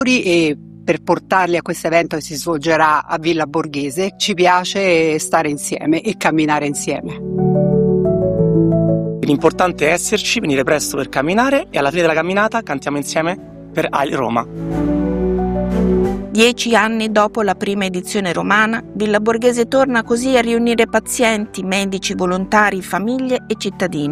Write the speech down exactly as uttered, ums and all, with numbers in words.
e per portarli a questo evento che si svolgerà a Villa Borghese ci piace stare insieme e camminare insieme. L'importante è esserci, venire presto per camminare e alla fine della camminata cantiamo insieme per Ali Roma. Dieci anni dopo la prima edizione romana, Villa Borghese torna così a riunire pazienti, medici, volontari, famiglie e cittadini